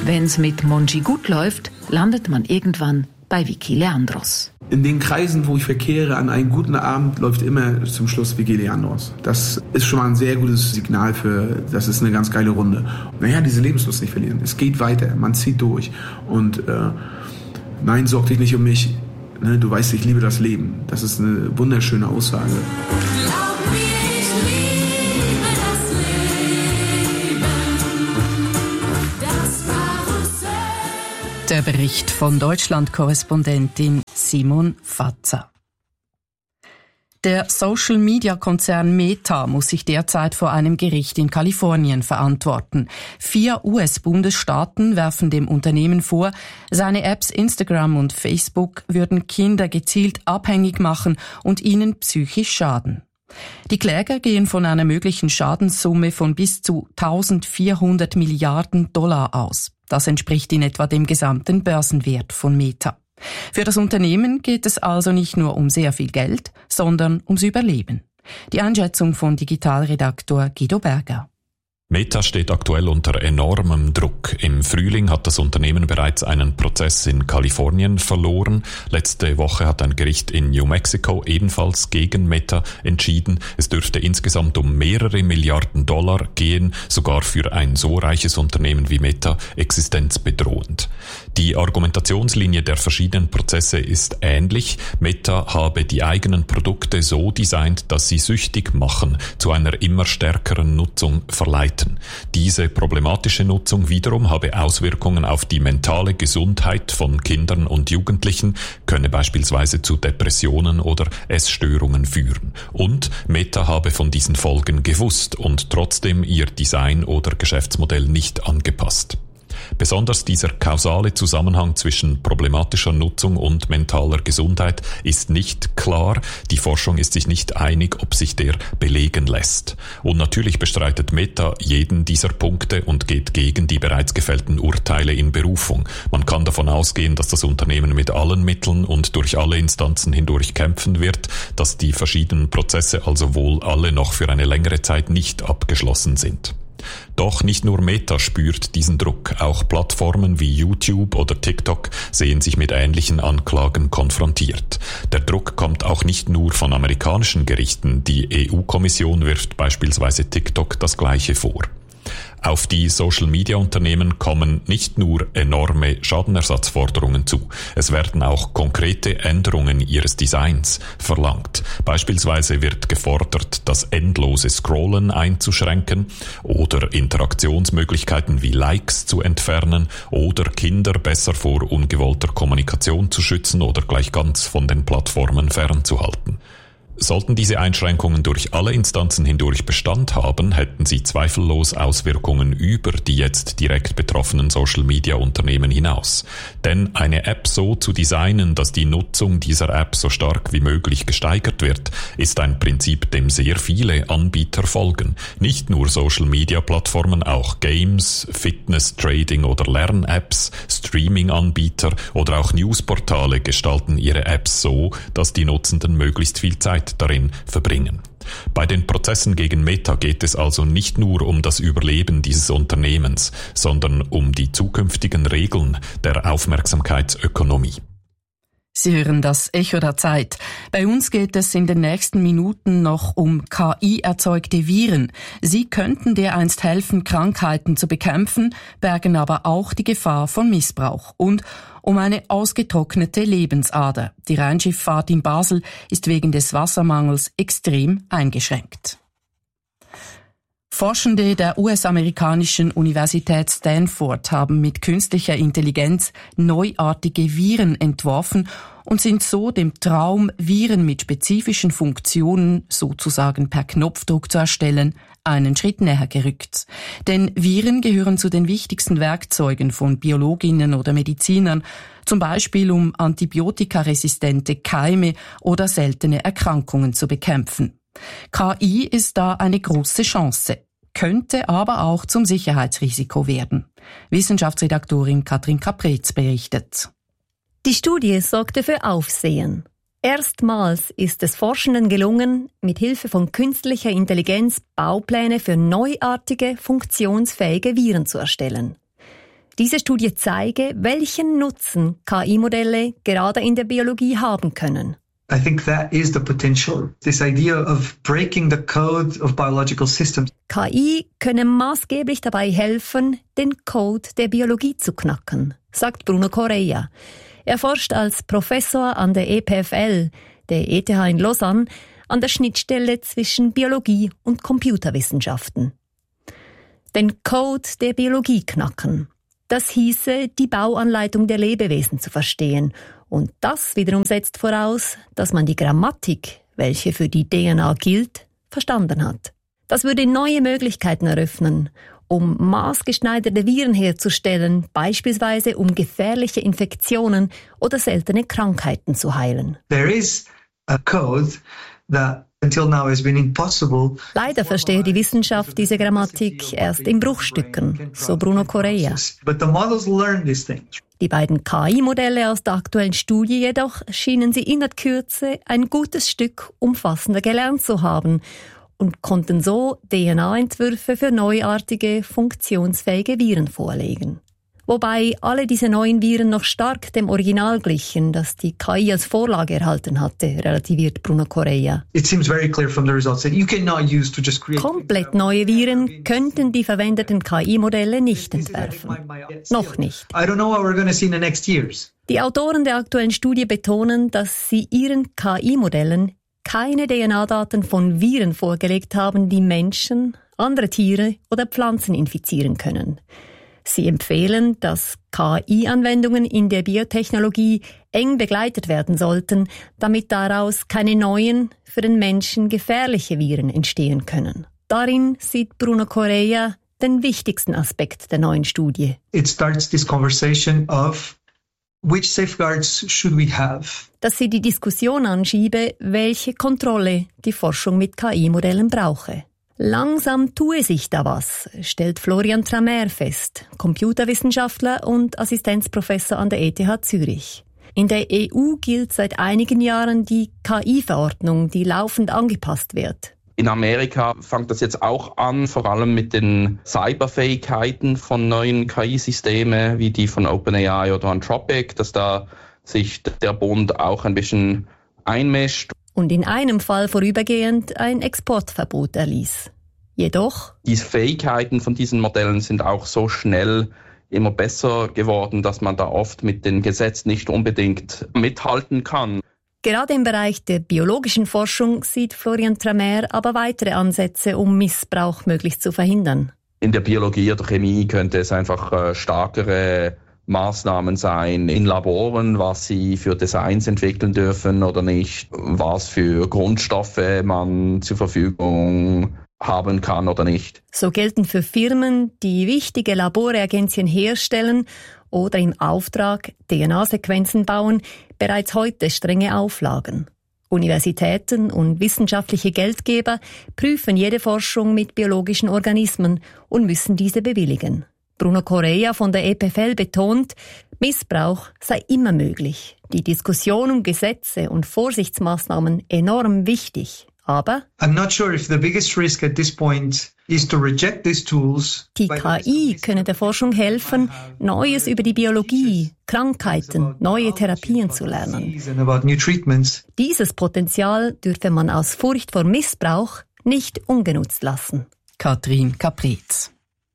Wenn's mit Mongi gut läuft, landet man irgendwann bei Vicky Leandros. In den Kreisen, wo ich verkehre, an einem guten Abend läuft immer zum Schluss Vicky Leandros. Das ist schon mal ein sehr gutes Signal das ist eine ganz geile Runde. Diese Lebenslust nicht verlieren. Es geht weiter, man zieht durch. Und nein, sorg dich nicht um mich. Ne, du weißt, ich liebe das Leben. Das ist eine wunderschöne Aussage. Glaub mir, ich liebe das Leben. Das Karussell. Der Bericht von Deutschland-Korrespondentin Simon Fatzer. Der Social-Media-Konzern Meta muss sich derzeit vor einem Gericht in Kalifornien verantworten. 4 US-Bundesstaaten werfen dem Unternehmen vor, seine Apps Instagram und Facebook würden Kinder gezielt abhängig machen und ihnen psychisch schaden. Die Kläger gehen von einer möglichen Schadenssumme von bis zu 1.400 Milliarden Dollar aus. Das entspricht in etwa dem gesamten Börsenwert von Meta. Für das Unternehmen geht es also nicht nur um sehr viel Geld, sondern ums Überleben. Die Einschätzung von Digitalredaktor Guido Berger. Meta steht aktuell unter enormem Druck. Im Frühling hat das Unternehmen bereits einen Prozess in Kalifornien verloren. Letzte Woche hat ein Gericht in New Mexico ebenfalls gegen Meta entschieden. Es dürfte insgesamt um mehrere Milliarden Dollar gehen, sogar für ein so reiches Unternehmen wie Meta existenzbedrohend. Die Argumentationslinie der verschiedenen Prozesse ist ähnlich. Meta habe die eigenen Produkte so designt, dass sie süchtig machen, zu einer immer stärkeren Nutzung verleiten. Diese problematische Nutzung wiederum habe Auswirkungen auf die mentale Gesundheit von Kindern und Jugendlichen, könne beispielsweise zu Depressionen oder Essstörungen führen. Und Meta habe von diesen Folgen gewusst und trotzdem ihr Design oder Geschäftsmodell nicht angepasst. Besonders dieser kausale Zusammenhang zwischen problematischer Nutzung und mentaler Gesundheit ist nicht klar. Die Forschung ist sich nicht einig, ob sich der belegen lässt. Und natürlich bestreitet Meta jeden dieser Punkte und geht gegen die bereits gefällten Urteile in Berufung. Man kann davon ausgehen, dass das Unternehmen mit allen Mitteln und durch alle Instanzen hindurch kämpfen wird, dass die verschiedenen Prozesse also wohl alle noch für eine längere Zeit nicht abgeschlossen sind. Doch nicht nur Meta spürt diesen Druck, auch Plattformen wie YouTube oder TikTok sehen sich mit ähnlichen Anklagen konfrontiert. Der Druck kommt auch nicht nur von amerikanischen Gerichten, die EU-Kommission wirft beispielsweise TikTok das Gleiche vor. Auf die Social-Media-Unternehmen kommen nicht nur enorme Schadenersatzforderungen zu, es werden auch konkrete Änderungen ihres Designs verlangt. Beispielsweise wird gefordert, das endlose Scrollen einzuschränken oder Interaktionsmöglichkeiten wie Likes zu entfernen oder Kinder besser vor ungewollter Kommunikation zu schützen oder gleich ganz von den Plattformen fernzuhalten. Sollten diese Einschränkungen durch alle Instanzen hindurch Bestand haben, hätten sie zweifellos Auswirkungen über die jetzt direkt betroffenen Social-Media-Unternehmen hinaus. Denn eine App so zu designen, dass die Nutzung dieser App so stark wie möglich gesteigert wird, ist ein Prinzip, dem sehr viele Anbieter folgen. Nicht nur Social-Media-Plattformen, auch Games, Fitness, Trading oder Lern-Apps, Streaming-Anbieter oder auch Newsportale gestalten ihre Apps so, dass die Nutzenden möglichst viel Zeit darin verbringen. Bei den Prozessen gegen Meta geht es also nicht nur um das Überleben dieses Unternehmens, sondern um die zukünftigen Regeln der Aufmerksamkeitsökonomie. Sie hören das Echo der Zeit. Bei uns geht es in den nächsten Minuten noch um KI-erzeugte Viren. Sie könnten dereinst helfen, Krankheiten zu bekämpfen, bergen aber auch die Gefahr von Missbrauch. Und um eine ausgetrocknete Lebensader. Die Rheinschifffahrt in Basel ist wegen des Wassermangels extrem eingeschränkt. Forschende der US-amerikanischen Universität Stanford haben mit künstlicher Intelligenz neuartige Viren entworfen und sind so dem Traum, Viren mit spezifischen Funktionen sozusagen per Knopfdruck zu erstellen, einen Schritt näher gerückt. Denn Viren gehören zu den wichtigsten Werkzeugen von Biologinnen oder Medizinern, zum Beispiel um antibiotikaresistente Keime oder seltene Erkrankungen zu bekämpfen. KI ist da eine große Chance, könnte aber auch zum Sicherheitsrisiko werden. Wissenschaftsredaktorin Katrin Kapretz berichtet. Die Studie sorgte für Aufsehen. Erstmals ist es Forschenden gelungen, mit Hilfe von künstlicher Intelligenz Baupläne für neuartige, funktionsfähige Viren zu erstellen. Diese Studie zeige, welchen Nutzen KI-Modelle gerade in der Biologie haben können. I think that is the potential. This idea of breaking the code of biological systems. KI könne maßgeblich dabei helfen, den Code der Biologie zu knacken, sagt Bruno Correia. Er forscht als Professor an der EPFL, der ETH in Lausanne, an der Schnittstelle zwischen Biologie und Computerwissenschaften. Den Code der Biologie knacken. Das hieße, die Bauanleitung der Lebewesen zu verstehen. Und das wiederum setzt voraus, dass man die Grammatik, welche für die DNA gilt, verstanden hat. Das würde neue Möglichkeiten eröffnen, um maßgeschneiderte Viren herzustellen, beispielsweise um gefährliche Infektionen oder seltene Krankheiten zu heilen. There is a code that until now has been impossible. Leider verstehe die Wissenschaft diese Grammatik erst in Bruchstücken, so Bruno Correia. But the models learn these things. Die beiden KI-Modelle aus der aktuellen Studie jedoch schienen sie in der Kürze ein gutes Stück umfassender gelernt zu haben und konnten so DNA-Entwürfe für neuartige, funktionsfähige Viren vorlegen. Wobei alle diese neuen Viren noch stark dem Original glichen, das die KI als Vorlage erhalten hatte, relativiert Bruno Correia. It seems very clear from the results that you cannot use to just create. Komplett neue Viren könnten die verwendeten KI-Modelle nicht entwerfen. Noch nicht. I don't know what we're going to see in the next years. Die Autoren der aktuellen Studie betonen, dass sie ihren KI-Modellen keine DNA-Daten von Viren vorgelegt haben, die Menschen, andere Tiere oder Pflanzen infizieren können. Sie empfehlen, dass KI-Anwendungen in der Biotechnologie eng begleitet werden sollten, damit daraus keine neuen, für den Menschen gefährliche Viren entstehen können. Darin sieht Bruno Correia den wichtigsten Aspekt der neuen Studie. It starts this conversation of which safeguards should we have? Dass sie die Diskussion anschiebe, welche Kontrolle die Forschung mit KI-Modellen brauche. Langsam tue sich da was, stellt Florian Tramer fest, Computerwissenschaftler und Assistenzprofessor an der ETH Zürich. In der EU gilt seit einigen Jahren die KI-Verordnung, die laufend angepasst wird. In Amerika fängt das jetzt auch an, vor allem mit den Cyberfähigkeiten von neuen KI-Systemen, wie die von OpenAI oder Anthropic, dass da sich der Bund auch ein bisschen einmischt. Und in einem Fall vorübergehend ein Exportverbot erließ. Jedoch die Fähigkeiten von diesen Modellen sind auch so schnell immer besser geworden, dass man da oft mit den Gesetzen nicht unbedingt mithalten kann. Gerade im Bereich der biologischen Forschung sieht Florian Tramer aber weitere Ansätze, um Missbrauch möglichst zu verhindern. In der Biologie oder Chemie könnte es einfach stärkere Maßnahmen sein in Laboren, was sie für Designs entwickeln dürfen oder nicht, was für Grundstoffe man zur Verfügung haben kann oder nicht. So gelten für Firmen, die wichtige Laborreagenzien herstellen oder im Auftrag DNA-Sequenzen bauen, bereits heute strenge Auflagen. Universitäten und wissenschaftliche Geldgeber prüfen jede Forschung mit biologischen Organismen und müssen diese bewilligen. Bruno Correia von der EPFL betont, Missbrauch sei immer möglich. Die Diskussion um Gesetze und Vorsichtsmaßnahmen enorm wichtig. Aber I'm not sure if the biggest risk at this point is to reject these tools. Die KI könne der Forschung helfen, Neues über die Biologie, Krankheiten, neue Therapien zu lernen. Dieses Potenzial dürfe man aus Furcht vor Missbrauch nicht ungenutzt lassen. Katrin Caprez.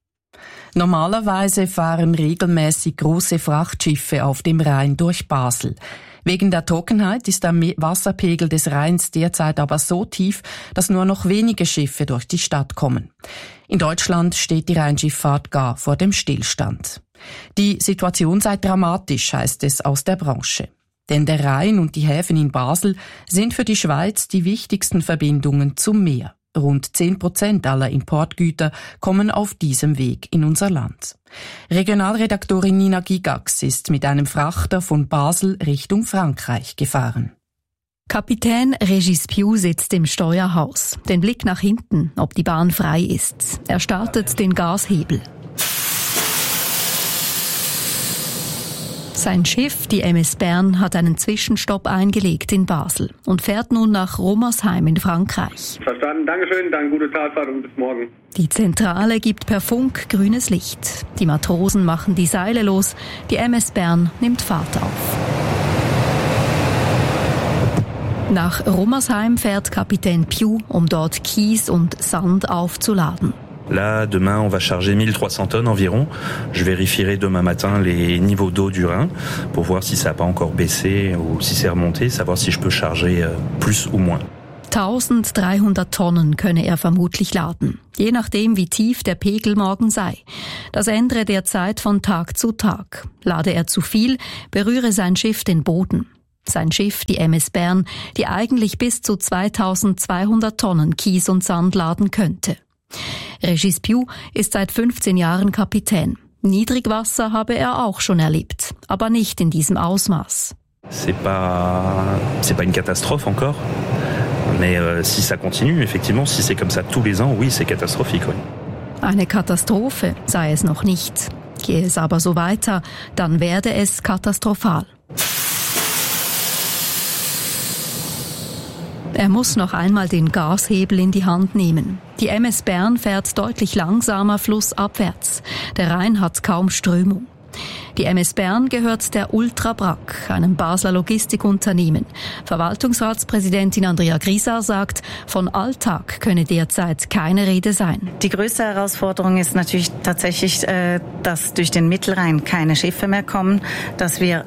Normalerweise fahren regelmäßig große Frachtschiffe auf dem Rhein durch Basel. Wegen der Trockenheit ist der Wasserpegel des Rheins derzeit aber so tief, dass nur noch wenige Schiffe durch die Stadt kommen. In Deutschland steht die Rheinschifffahrt gar vor dem Stillstand. Die Situation sei dramatisch, heißt es aus der Branche. Denn der Rhein und die Häfen in Basel sind für die Schweiz die wichtigsten Verbindungen zum Meer. Rund 10% aller Importgüter kommen auf diesem Weg in unser Land. Regionalredaktorin Nina Gigax ist mit einem Frachter von Basel Richtung Frankreich gefahren. Kapitän Régis Piu sitzt im Steuerhaus. Den Blick nach hinten, ob die Bahn frei ist. Er startet den Gashebel. Sein Schiff, die MS Bern, hat einen Zwischenstopp eingelegt in Basel und fährt nun nach Romersheim in Frankreich. Verstanden, Dankeschön, dann gute Talfahrt und bis morgen. Die Zentrale gibt per Funk grünes Licht. Die Matrosen machen die Seile los, die MS Bern nimmt Fahrt auf. Nach Romersheim fährt Kapitän Piu, um dort Kies und Sand aufzuladen. Là, demain, on va charger 1300 tonnes environ. Je vérifierai demain matin les niveaux d'eau du Rhin pour voir si ça n'a pas encore baissé ou si c'est remonté, savoir si je peux charger plus ou moins. 1300 Tonnen könne er vermutlich laden, je nachdem wie tief der Pegel morgen sei. Das ändere derzeit von Tag zu Tag. Lade er zu viel, berühre sein Schiff den Boden. Sein Schiff, die MS Bern, die eigentlich bis zu 2200 Tonnen Kies und Sand laden könnte. Régis Piu ist seit 15 Jahren Kapitän. Niedrigwasser habe er auch schon erlebt, aber nicht in diesem Ausmaß. C'est pas une catastrophe encore, mais si ça continue, effectivement, si c'est comme ça tous les ans, oui, c'est catastrophique. Oui. Eine Katastrophe sei es noch nicht. Gehe es aber so weiter, dann werde es katastrophal. Er muss noch einmal den Gashebel in die Hand nehmen. Die MS Bern fährt deutlich langsamer flussabwärts. Der Rhein hat kaum Strömung. Die MS Bern gehört der Ultra Brac, einem Basler Logistikunternehmen. Verwaltungsratspräsidentin Andrea Grisar sagt, von Alltag könne derzeit keine Rede sein. Die größte Herausforderung ist natürlich tatsächlich, dass durch den Mittelrhein keine Schiffe mehr kommen, dass wir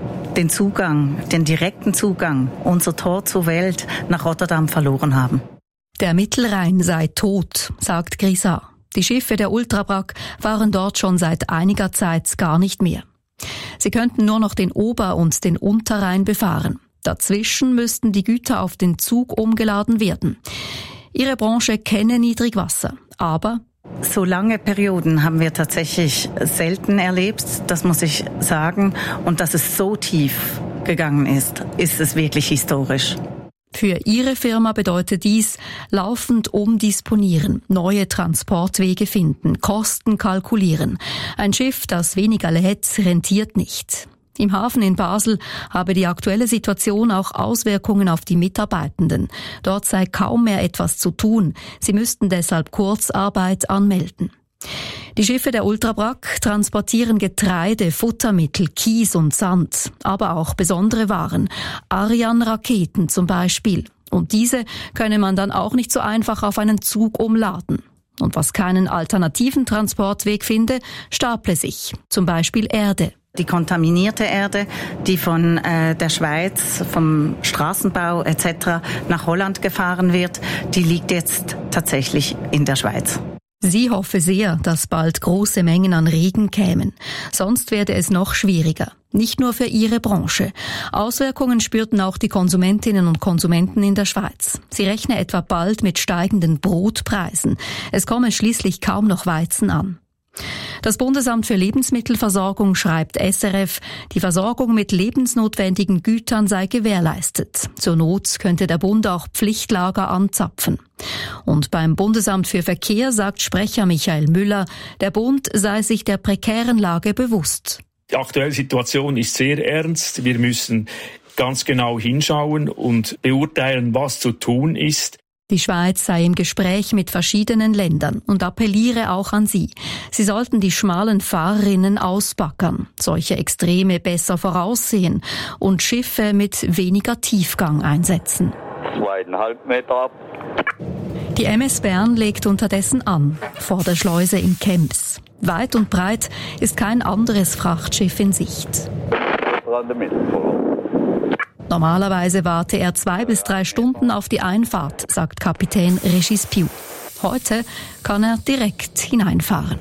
den direkten Zugang, unser Tor zur Welt nach Rotterdam verloren haben. Der Mittelrhein sei tot, sagt Grisar. Die Schiffe der Ultra Brac waren dort schon seit einiger Zeit gar nicht mehr. Sie könnten nur noch den Ober- und den Unterrhein befahren. Dazwischen müssten die Güter auf den Zug umgeladen werden. Ihre Branche kenne Niedrigwasser, aber so lange Perioden haben wir tatsächlich selten erlebt, das muss ich sagen. Und dass es so tief gegangen ist es wirklich historisch. Für ihre Firma bedeutet dies laufend umdisponieren, neue Transportwege finden, Kosten kalkulieren. Ein Schiff, das weniger lädt, rentiert nicht. Im Hafen in Basel habe die aktuelle Situation auch Auswirkungen auf die Mitarbeitenden. Dort sei kaum mehr etwas zu tun. Sie müssten deshalb Kurzarbeit anmelden. Die Schiffe der Ultra Brac transportieren Getreide, Futtermittel, Kies und Sand, aber auch besondere Waren, Ariane-Raketen zum Beispiel. Und diese könne man dann auch nicht so einfach auf einen Zug umladen. Und was keinen alternativen Transportweg finde, staple sich, zum Beispiel Erde. Die kontaminierte Erde, die von der Schweiz, vom Straßenbau etc. nach Holland gefahren wird, die liegt jetzt tatsächlich in der Schweiz. Sie hoffe sehr, dass bald große Mengen an Regen kämen. Sonst werde es noch schwieriger. Nicht nur für ihre Branche. Auswirkungen spürten auch die Konsumentinnen und Konsumenten in der Schweiz. Sie rechnen etwa bald mit steigenden Brotpreisen. Es komme schließlich kaum noch Weizen an. Das Bundesamt für Lebensmittelversorgung schreibt SRF, die Versorgung mit lebensnotwendigen Gütern sei gewährleistet. Zur Not könnte der Bund auch Pflichtlager anzapfen. Und beim Bundesamt für Verkehr sagt Sprecher Michael Müller, der Bund sei sich der prekären Lage bewusst. Die aktuelle Situation ist sehr ernst. Wir müssen ganz genau hinschauen und beurteilen, was zu tun ist. Die Schweiz sei im Gespräch mit verschiedenen Ländern und appelliere auch an sie. Sie sollten die schmalen Fahrrinnen ausbackern, solche Extreme besser voraussehen und Schiffe mit weniger Tiefgang einsetzen. 2,5 Meter ab. Die MS Bern legt unterdessen an, vor der Schleuse in Kems. Weit und breit ist kein anderes Frachtschiff in Sicht. Normalerweise warte er 2 bis 3 Stunden auf die Einfahrt, sagt Kapitän Régis Piu. Heute kann er direkt hineinfahren.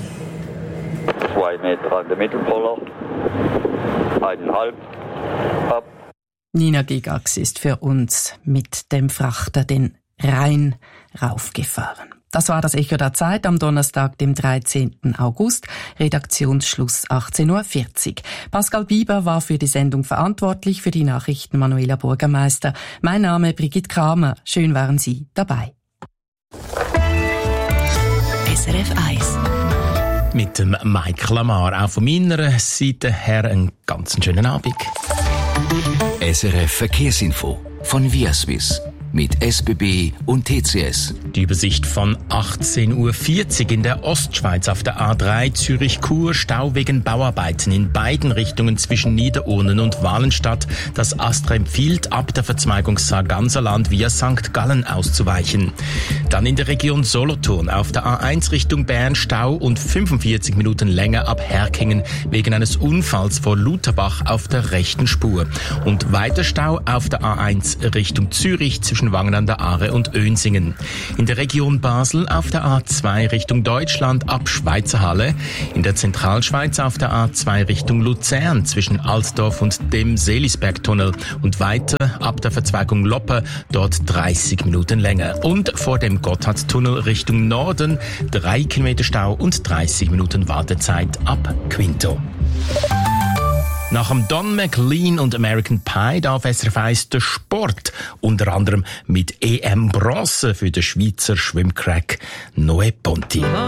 2 Meter an der Mittelpoller, 1,5 ab. Nina Gigax ist für uns mit dem Frachter den Rhein raufgefahren. Das war das Echo der Zeit am Donnerstag, dem 13. August. Redaktionsschluss 18.40 Uhr. Pascal Bieber war für die Sendung verantwortlich, für die Nachrichten Manuela Burgermeister. Mein Name Brigitte Kramer. Schön waren Sie dabei. SRF 1 Mit dem Mike Lamar. Auch von meiner Seite her einen ganz schönen Abend. SRF Verkehrsinfo von Viaswiss mit SBB und TCS. Die Übersicht von 18:40 Uhr in der Ostschweiz auf der A3 Zürich-Chur, Stau wegen Bauarbeiten in beiden Richtungen zwischen Niederurnen und Walenstadt. Das ASTRA empfiehlt, ab der Verzweigung Sarganserland via St. Gallen auszuweichen. Dann in der Region Solothurn auf der A1 Richtung Bern Stau und 45 Minuten länger ab Herkingen wegen eines Unfalls vor Lutherbach auf der rechten Spur. Und weiter Stau auf der A1 Richtung Zürich zwischen Wangen an der Aare und Önsingen. In der Region Basel auf der A2 Richtung Deutschland ab Schweizer Halle. In der Zentralschweiz auf der A2 Richtung Luzern zwischen Altdorf und dem Seelisbergtunnel. Und weiter ab der Verzweigung Loppe, dort 30 Minuten länger. Und vor dem Gotthardtunnel Richtung Norden 3 Kilometer Stau und 30 Minuten Wartezeit ab Quinto. Nach dem Don McLean und American Pie darf SRF 1 der Sport, unter anderem mit EM Bronze für den Schweizer Schwimmcrack Noé Ponti.